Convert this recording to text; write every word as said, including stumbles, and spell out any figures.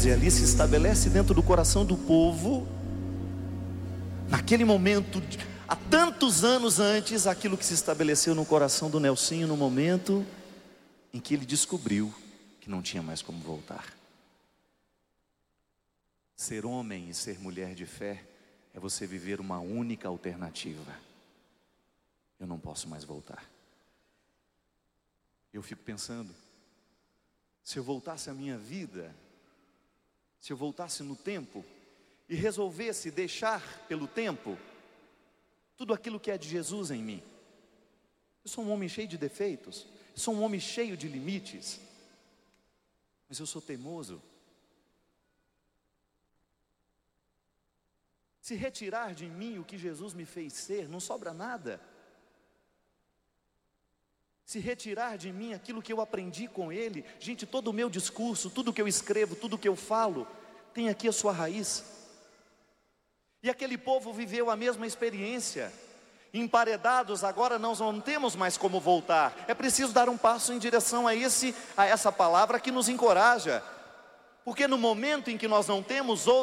e ali se estabelece dentro do coração do povo, naquele momento, há tantos anos antes, aquilo que se estabeleceu no coração do Nelsinho, no momento em que ele descobriu que não tinha mais como voltar. Ser homem e ser mulher de fé é você viver uma única alternativa: eu não posso mais voltar. Eu fico pensando, se eu voltasse a minha vida, se eu voltasse no tempo e resolvesse deixar pelo tempo tudo aquilo que é de Jesus em mim. Eu sou um homem cheio de defeitos, eu sou um homem cheio de limites, mas eu sou teimoso. Se retirar de mim o que Jesus me fez ser, não sobra nada. Se retirar de mim aquilo que eu aprendi com Ele, gente, todo o meu discurso, tudo que eu escrevo, tudo que eu falo, tem aqui a sua raiz. E aquele povo viveu a mesma experiência. Emparedados, agora nós não temos mais como voltar. É preciso dar um passo em direção a, esse, a essa palavra que nos encoraja. Porque no momento em que nós não temos